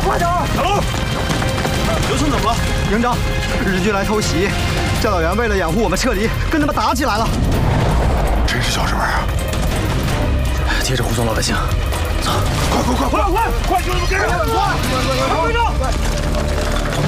快点！ 小龙，刘村怎么了？ 营长，日军来偷袭，教导员为了掩护我们撤离，跟他们打起来了。 真是小日本啊！ 接着护送老百姓，走！ 快，兄弟们跟上！ 快！